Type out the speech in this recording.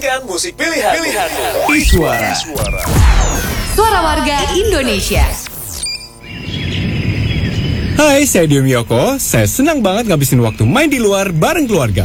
Mainkan musik pilihanmu. Iswara. Suara warga Indonesia. Hai, saya Dio Miyoko. Saya senang banget ngabisin waktu main di luar bareng keluarga.